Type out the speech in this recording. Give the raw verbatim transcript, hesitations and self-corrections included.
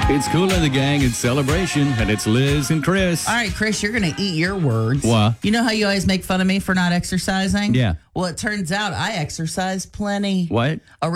It's Kool and the Gang. It's Celebration, and it's Liz and Chris. All right, Chris, you're going to eat your words. Why? You know how you always make fun of me for not exercising? Yeah. Well, it turns out I exercise plenty. What? A